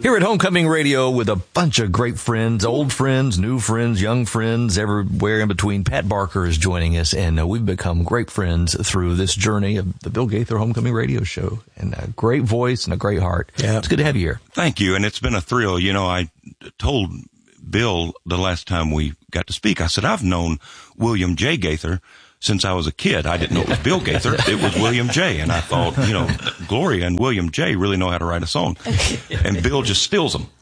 Here at Homecoming Radio with a bunch of great friends, old friends, new friends, young friends, everywhere in between. Pat Barker is joining us, and we've become great friends through this journey of the Bill Gaither Homecoming Radio Show. And a great voice and a great heart. Yeah. It's good to have you here. Thank you, and it's been a thrill. You know, I told Bill the last time we got to speak, I said, I've known William J. Gaither since I was a kid. I didn't know it was Bill Gaither. It was William J. And I thought, you know, Gloria and William J. really know how to write a song. And Bill just steals them.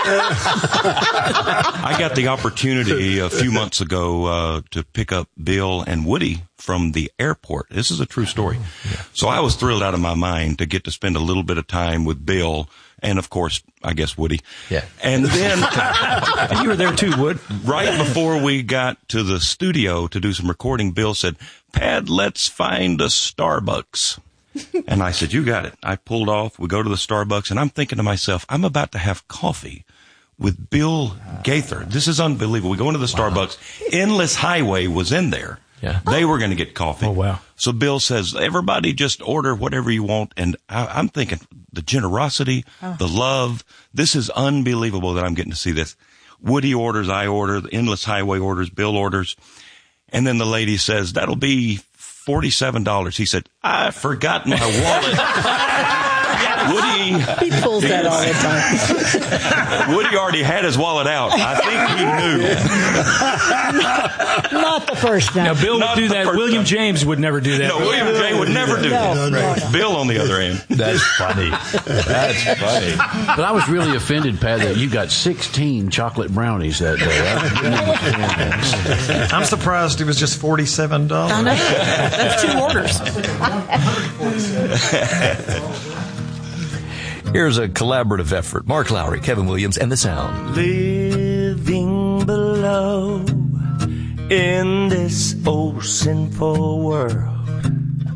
I got the opportunity a few months ago to pick up Bill and Woody from the airport. This is a true story. So I was thrilled out of my mind to get to spend a little bit of time with Bill and, of course, I guess Woody. Yeah. And then you were there too, Wood. Right before we got to the studio to do some recording, Bill said, "Pad, let's find a Starbucks." And I said, "You got it." I pulled off. We go to the Starbucks, and I'm thinking to myself, I'm about to have coffee with Bill Gaither. This is unbelievable. We go into the Starbucks. Endless Highway was in there. Yeah. They were going to get coffee. Oh, wow. So Bill says, "Everybody just order whatever you want." And I'm thinking, the generosity, the love, this is unbelievable that I'm getting to see this. Woody orders, I order, the Endless Highway orders, Bill orders. And then the lady says, "That'll be $47. He said, "I forgot my wallet." Woody. He pulls that all the time. Woody already had his wallet out. I think he knew. Not the first time. Now, Bill would do that. William James would never do that. No, William J. would never do that. No. Bill, on the other hand. That's funny. That's funny. But I was really offended, Pat, that you got 16 chocolate brownies that day. I didn't understand that. I'm surprised it was just $47. I know. That's 2 orders. Here's a collaborative effort. Mark Lowry, Kevin Williams, and The Sound. Living below in this old sinful world,